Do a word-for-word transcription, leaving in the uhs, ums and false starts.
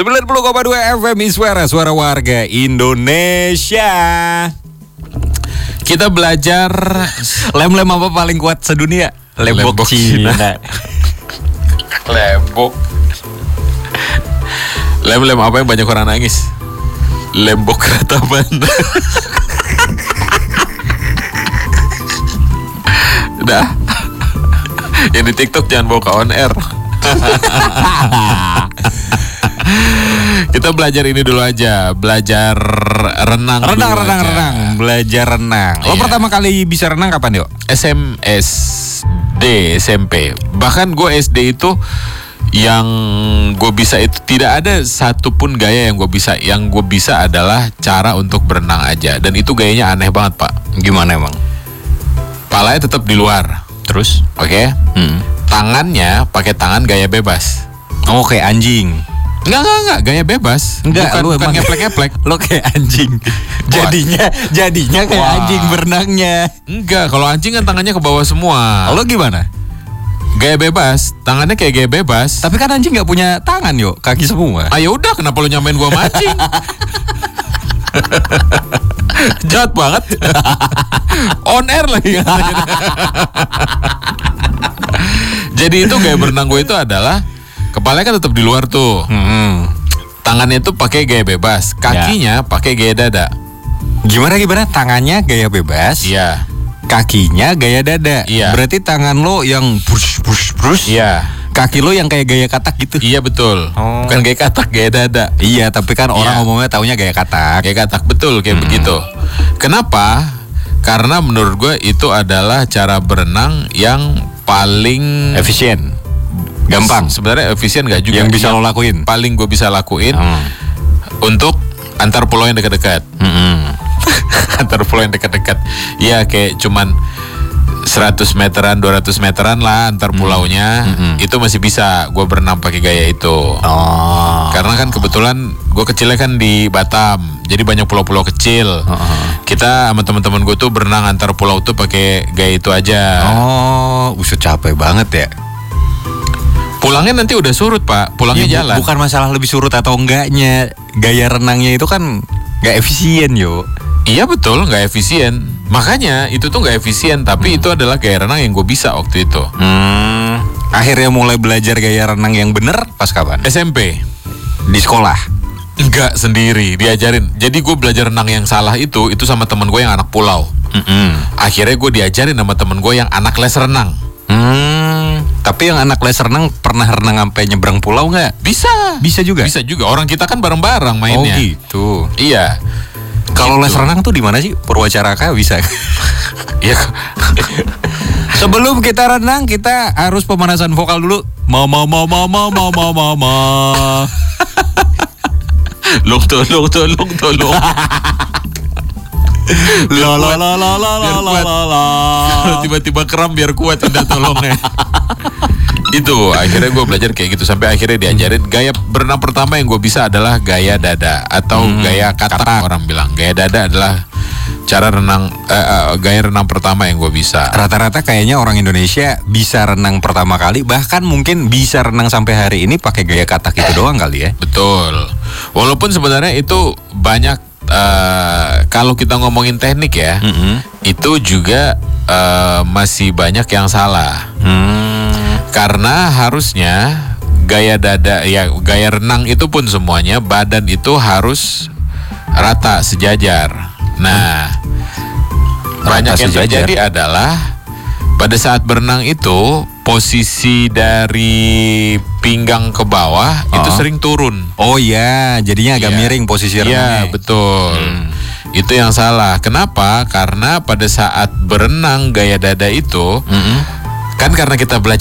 sembilan puluh koma dua F M Iswara, suara warga Indonesia. Kita belajar lem-lem apa paling kuat sedunia? Lembok, Lembok Cina. Cina. Lembok. Lem-lem apa yang banyak orang nangis? Lembok Rataban. Udah. Yang di TikTok jangan bawa ke on air. Kita belajar ini dulu aja, belajar renang. Renang, dulu renang, aja. renang. Belajar renang. Lo Iya. pertama kali bisa renang kapan, yuk? S M S D, S M P. Bahkan gue S D itu yang gue bisa itu tidak ada satupun gaya yang gue bisa. Yang gue bisa adalah cara untuk berenang aja. Dan itu gayanya aneh banget, Pak. Gimana emang? Palanya tetap di luar. Terus? Oke. Hmm. Tangannya pakai tangan gaya bebas. Oh, kayak anjing. Enggak, enggak, enggak, gaya bebas. Enggak, bukan, lu bukan emang- ngeplek-ngeplek. Lo kayak anjing. Jadinya, jadinya kayak Wah. anjing berenangnya. Enggak, kalau anjing kan tangannya ke bawah semua. Lo gimana? Gaya bebas, tangannya kayak gaya bebas. Tapi kan anjing nggak punya tangan, yuk, kaki semua. Ah, ya udah, kenapa lu nyamain gua sama anjing? Jahat banget. On air lagi. Jadi itu gaya berenang gue itu adalah kepalanya kan tetap di luar tuh. Hmm. Tangannya itu pakai gaya bebas, kakinya pakai gaya dada. Gimana gimana? Tangannya gaya bebas, Iya. kakinya gaya dada. Iya. Berarti tangan lo yang brush brush brush. Iya. Kaki lo yang kayak gaya katak gitu. Iya betul. Oh. Bukan gaya katak, gaya dada. Iya, tapi kan orang Iya. ngomongnya taunya gaya katak. Gaya katak betul kayak begitu. Kenapa? Karena menurut gue itu adalah cara berenang yang paling Efisien, gampang, Sebenarnya efisien gak juga. yang bisa lo lakuin. Paling gue bisa lakuin Hmm. untuk antar pulau yang dekat-dekat. Mm-mm. Antar pulau yang dekat-dekat. Ya kayak cuman seratus meteran, dua ratus meteran lah antar pulaunya. Mm-mm. Itu masih bisa gue berenang pakai gaya itu. Oh. Karena kan kebetulan gue kecilnya kan di Batam, jadi banyak pulau-pulau kecil. Uh-uh. Kita sama teman-teman gue tuh berenang antar pulau tuh pakai gaya itu aja. Oh, udah capek banget ya. Pulangnya nanti udah surut, Pak. Pulangnya Ya, bu- jalan. bukan masalah lebih surut atau enggaknya. Gaya renangnya itu kan nggak efisien, yo. Iya betul, nggak efisien. Makanya itu tuh nggak efisien, tapi itu adalah gaya renang yang gue bisa waktu itu. Hmm. Akhirnya mulai belajar gaya renang yang bener pas kapan? S M P. Di sekolah. Enggak, sendiri diajarin. Jadi gue belajar renang yang salah itu itu sama temen gue yang anak pulau. Mm-mm. Akhirnya gue diajarin sama temen gue yang anak les renang. Hmm. Tapi yang anak les renang pernah renang sampai nyebrang pulau nggak? Bisa. Bisa juga. Bisa juga. Orang kita kan bareng-bareng Oh mainnya. gitu. Iya. Kalau Gitu. les renang tuh di mana sih? Purwacaraka bisa. Iya. Sebelum kita renang, kita harus pemanasan vokal dulu. Mama mama mama mama mama. Tolong, tolong, tolong, tolong. La la la la la la la la la. Kalau tiba-tiba kram biar kuat udah tolongnya. Itu akhirnya gue belajar kayak gitu sampai akhirnya diajarin gaya berenang pertama yang gue bisa adalah gaya dada atau Hmm, gaya katak, orang bilang. Gaya dada adalah cara renang eh, eh, gaya renang pertama yang gue bisa. Rata-rata kayaknya orang Indonesia bisa renang pertama kali, bahkan mungkin bisa renang sampai hari ini pakai gaya katak itu doang kali ya. Betul. Walaupun sebenarnya itu banyak eh, kalau kita ngomongin teknik ya, Mm-mm. itu juga eh, masih banyak yang salah. Hmm. Karena harusnya gaya dada ya gaya renang itu pun semuanya badan itu harus rata sejajar. Nah, banyak yang sejajar. terjadi adalah pada saat berenang itu posisi dari pinggang ke bawah itu Oh. sering turun. Oh iya, jadinya agak Iya. miring posisi Iya, renangnya. betul. Itu yang salah. Kenapa? Karena pada saat berenang gaya dada itu Mm-mm. kan karena kita belajar